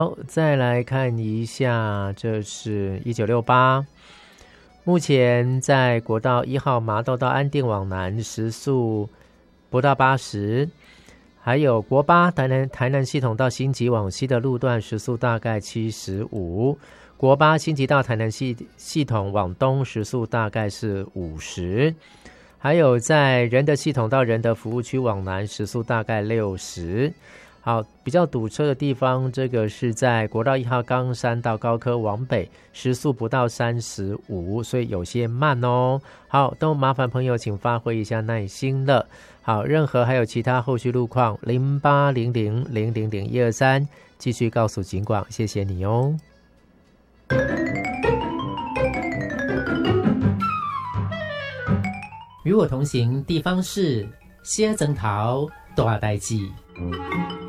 好，再来看一下，这是1968，目前在国道1号麻豆到安定往南时速不到80，还有国八台南系统到新集往西的路段时速大概75，国八新集到台南系统往东时速大概是50，还有在仁德系统到仁德服务区往南时速大概60。好，比较堵车的地方，这个是在国道1号冈山到高科往北，时速不到35，所以有些慢哦。好，都麻烦朋友请发挥一下耐心了。好，任何还有其他后续路况，0800000123继续告诉警广，谢谢你哦。与我同行地方是西安曾桃大代志。